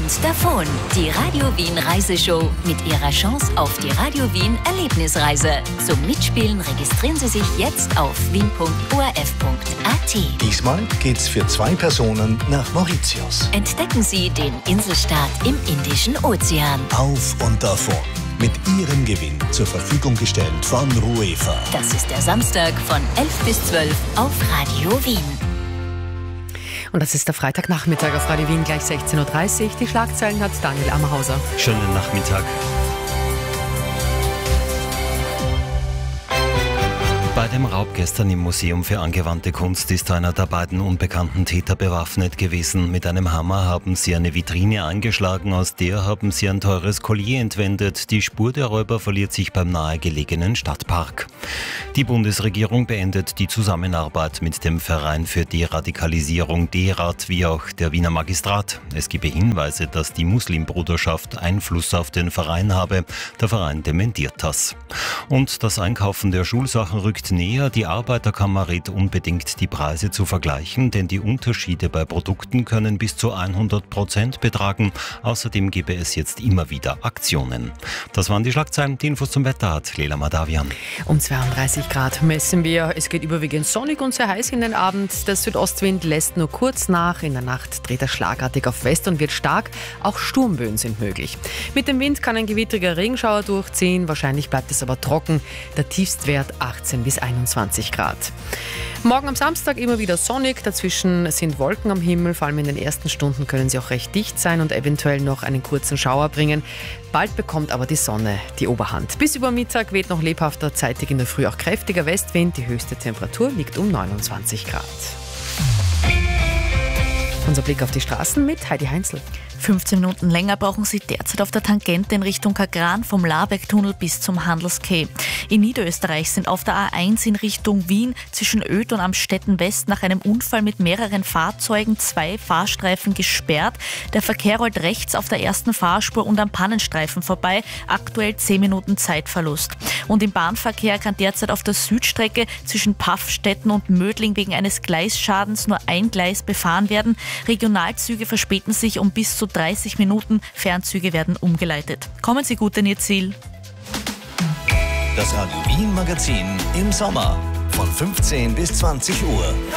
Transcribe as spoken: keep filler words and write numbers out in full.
und davon. Die Radio Wien Reiseshow mit ihrer Chance auf die Radio Wien Erlebnisreise. Zum Mitspielen registrieren Sie sich jetzt auf wien punkt o r f punkt a t. Diesmal geht's für zwei Personen nach Mauritius. Entdecken Sie den Inselstaat im Indischen Ozean. Auf und davon. Mit Ihrem Gewinn zur Verfügung gestellt von Ruefa. Das ist der Samstag von elf bis zwölf auf Radio Wien. Und das ist der Freitagnachmittag auf Radio Wien, gleich sechzehn Uhr dreißig. Die Schlagzeilen hat Daniel Ammerhauser. Schönen Nachmittag. Bei dem Raub gestern im Museum für angewandte Kunst ist einer der beiden unbekannten Täter bewaffnet gewesen. Mit einem Hammer haben sie eine Vitrine eingeschlagen, aus der haben sie ein teures Collier entwendet. Die Spur der Räuber verliert sich beim nahegelegenen Stadtpark. Die Bundesregierung beendet die Zusammenarbeit mit dem Verein für Deradikalisierung D E R A D wie auch der Wiener Magistrat. Es gebe Hinweise, dass die Muslimbruderschaft Einfluss auf den Verein habe. Der Verein dementiert das. Und das Einkaufen der Schulsachen rückt näher. Die Arbeiterkammer rät unbedingt, die Preise zu vergleichen, denn die Unterschiede bei Produkten können bis zu hundert Prozent betragen. Außerdem gebe es jetzt immer wieder Aktionen. Das waren die Schlagzeilen. Die Infos zum Wetter hat Lela Madavian. Um zweiunddreißig Grad messen wir. Es geht überwiegend sonnig und sehr heiß in den Abend. Der Südostwind lässt nur kurz nach. In der Nacht dreht er schlagartig auf West und wird stark. Auch Sturmböen sind möglich. Mit dem Wind kann ein gewittriger Regenschauer durchziehen. Wahrscheinlich bleibt es aber trocken. Der Tiefstwert achtzehn bis einundzwanzig Grad. Morgen am Samstag immer wieder sonnig. Dazwischen sind Wolken am Himmel. Vor allem in den ersten Stunden können sie auch recht dicht sein und eventuell noch einen kurzen Schauer bringen. Bald bekommt aber die Sonne die Oberhand. Bis über Mittag weht noch lebhafter, zeitig in der Früh auch kräftiger Westwind. Die höchste Temperatur liegt um neunundzwanzig Grad. Unser Blick auf die Straßen mit Heidi Heinzl. fünfzehn Minuten länger brauchen Sie derzeit auf der Tangente in Richtung Kagran vom Labergtunnel bis zum Handelsquai. In Niederösterreich sind auf der A eins in Richtung Wien zwischen Öd und Amstetten West nach einem Unfall mit mehreren Fahrzeugen zwei Fahrstreifen gesperrt. Der Verkehr rollt rechts auf der ersten Fahrspur und am Pannenstreifen vorbei. Aktuell zehn Minuten Zeitverlust. Und im Bahnverkehr kann derzeit auf der Südstrecke zwischen Paffstetten und Mödling wegen eines Gleisschadens nur ein Gleis befahren werden. Regionalzüge verspäten sich um bis zu dreißig Minuten, Fernzüge werden umgeleitet. Kommen Sie gut in Ihr Ziel. Das Radio Wien Magazin im Sommer von fünfzehn bis zwanzig Uhr.